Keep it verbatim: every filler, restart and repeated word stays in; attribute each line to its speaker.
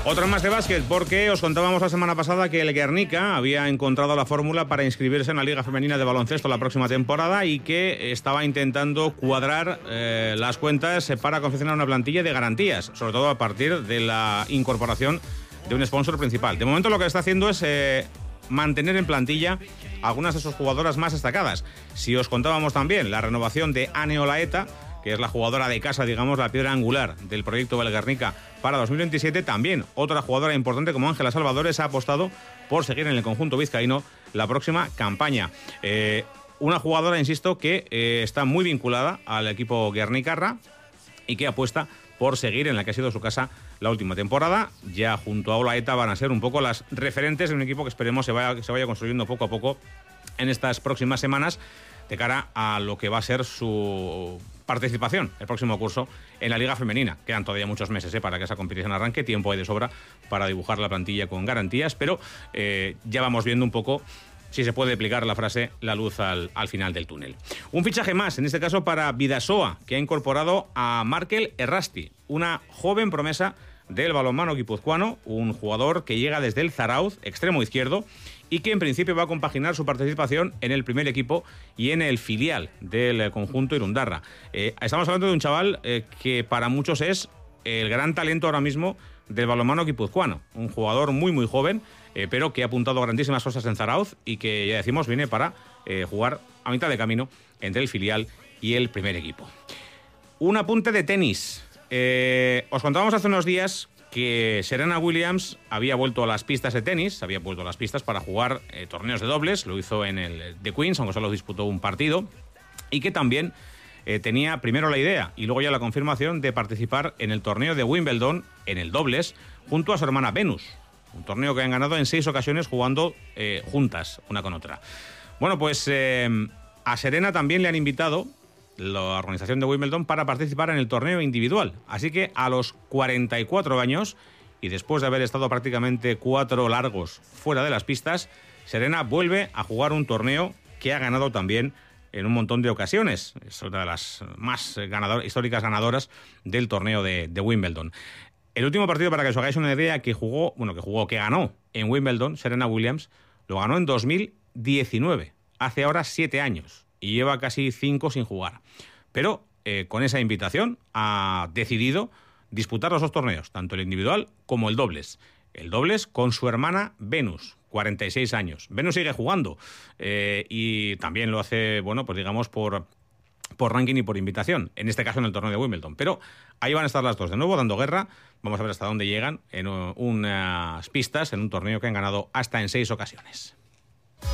Speaker 1: Otro más de básquet, porque os contábamos la semana pasada que el Guernica había encontrado la fórmula para inscribirse en la Liga Femenina de Baloncesto la próxima temporada y que estaba intentando cuadrar eh, las cuentas para confeccionar una plantilla de garantías, sobre todo a partir de la incorporación de un sponsor principal. De momento lo que está haciendo es eh, mantener en plantilla algunas de sus jugadoras más destacadas. Si os contábamos también la renovación de Ane Olaeta, que es la jugadora de casa, digamos, la piedra angular del proyecto del Guernica para dos mil veintisiete, también otra jugadora importante como Ángela Salvadores ha apostado por seguir en el conjunto vizcaíno la próxima campaña. Eh, una jugadora, insisto, que eh, está muy vinculada al equipo guernicarra y que apuesta por seguir en la que ha sido su casa la última temporada. Ya junto a Olaeta van a ser un poco las referentes de un equipo que esperemos se vaya, que se vaya construyendo poco a poco en estas próximas semanas de cara a lo que va a ser su participación el próximo curso en la Liga Femenina. Quedan todavía muchos meses ¿eh? para que esa competición arranque, tiempo hay de sobra para dibujar la plantilla con garantías, pero eh, ya vamos viendo un poco si se puede aplicar la frase la luz al, al final del túnel. Un fichaje más, en este caso para Bidasoa, que ha incorporado a Markel Errasti, una joven promesa del balonmano guipuzcoano, un jugador que llega desde el Zarauz, extremo izquierdo, y que en principio va a compaginar su participación en el primer equipo y en el filial del conjunto irundarra. Eh, estamos hablando de un chaval eh, que para muchos es el gran talento ahora mismo del balonmano guipuzcoano, un jugador muy muy joven, eh, pero que ha apuntado grandísimas cosas en Zarauz y que, ya decimos, viene para eh, jugar a mitad de camino entre el filial y el primer equipo. Un apunte de tenis. Eh, os contábamos hace unos días que Serena Williams había vuelto a las pistas de tenis, había vuelto a las pistas para jugar eh, torneos de dobles, lo hizo en el The Queens, aunque solo disputó un partido, y que también eh, tenía primero la idea y luego ya la confirmación de participar en el torneo de Wimbledon en el dobles junto a su hermana Venus, un torneo que han ganado en seis ocasiones jugando eh, juntas, una con otra. Bueno, pues eh, a Serena también le han invitado la organización de Wimbledon para participar en el torneo individual. Así que a los cuarenta y cuatro años y después de haber estado prácticamente cuatro largos fuera de las pistas, Serena vuelve a jugar un torneo que ha ganado también en un montón de ocasiones. Es una de las más ganador, históricas ganadoras del torneo de, de Wimbledon. El último partido, para que os hagáis una idea, que jugó, bueno, que jugó, que ganó en Wimbledon, Serena Williams, lo ganó en dos mil diecinueve, hace ahora siete años. Y lleva casi cinco sin jugar. Pero eh, con esa invitación ha decidido disputar los dos torneos, tanto el individual como el dobles. El dobles con su hermana Venus, cuarenta y seis años. Venus sigue jugando eh, y también lo hace, bueno, pues digamos por, por ranking y por invitación, en este caso en el torneo de Wimbledon. Pero ahí van a estar las dos de nuevo dando guerra. Vamos a ver hasta dónde llegan en unas pistas, en un torneo que han ganado hasta en seis ocasiones.